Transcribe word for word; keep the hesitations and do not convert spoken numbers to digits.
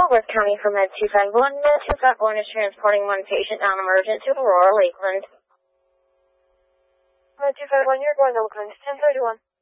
Walworth County for Med two five one. Med two five one is transporting one patient non-emergent to Aurora, Lakeland. Med two five one, you're going to Lakeland. ten thirty-one.